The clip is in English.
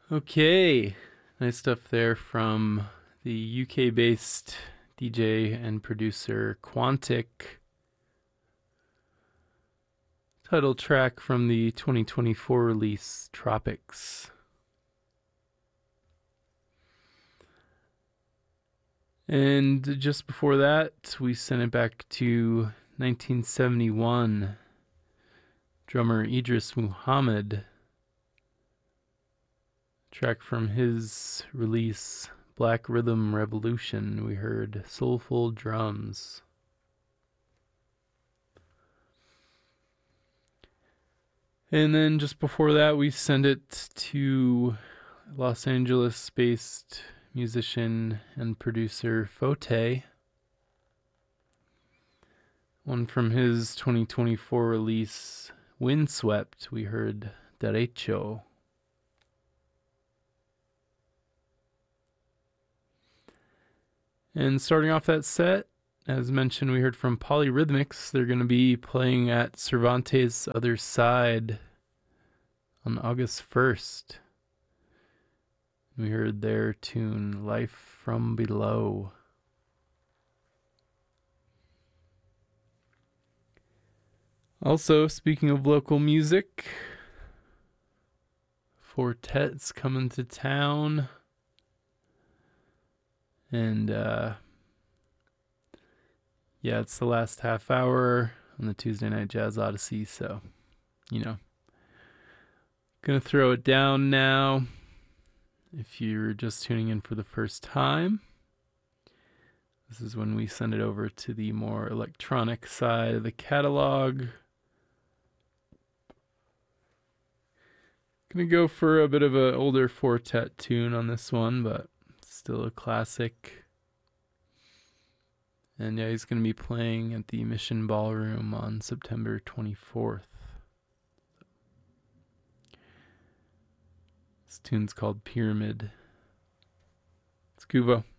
Okay, nice stuff there from the UK-based DJ and producer Quantic. Title track from the 2024 release Tropics. And just before that, we sent it back to 1971. Drummer Idris Muhammad. Track from his release Black Rhythm Revolution. We heard Soulful Drums. And then just before that, we sent it to Los Angeles-based musician and producer Fote. One from his 2024 release, Windswept, we heard Derecho. And starting off that set, as mentioned, we heard from Polyrhythmics. They're going to be playing at Cervantes Other Side on August 1st. We heard their tune, Life from Below. Also, speaking of local music, Fortet's coming to town. And yeah, it's the last half hour on the Tuesday Night Jazz Odyssey, so, gonna throw it down now. If you're just tuning in for the first time, this is when we send it over to the more electronic side of the catalog. Gonna go for a bit of an older Fortet tune on this one, but still a classic. And yeah, he's going to be playing at the Mission Ballroom on September 24th. This tune's called Pyramid. It's Kuvo.